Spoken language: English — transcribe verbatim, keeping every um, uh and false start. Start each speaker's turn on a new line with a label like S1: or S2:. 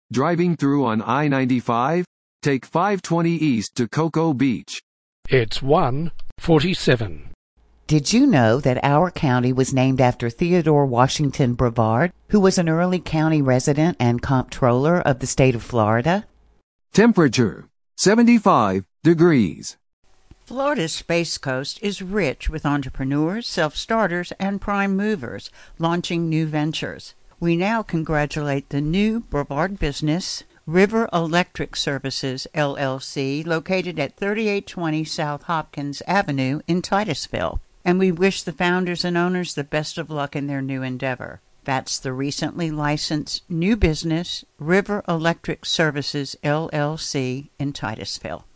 S1: Driving through on I ninety-five? Take five twenty east to Cocoa Beach.
S2: It's one forty-seven.
S3: Did you know that our county was named after Theodore Washington Brevard, who was an early county resident and comptroller of the state of Florida?
S1: Temperature, seventy-five degrees.
S4: Florida's Space Coast is rich with entrepreneurs, self-starters, and prime movers launching new ventures. We now congratulate the new Brevard business, River Electric Services, L L C, located at thirty-eight twenty South Hopkins Avenue in Titusville. And we wish the founders and owners the best of luck in their new endeavor. That's the recently licensed new business, River Electric Services, L L C, in Titusville.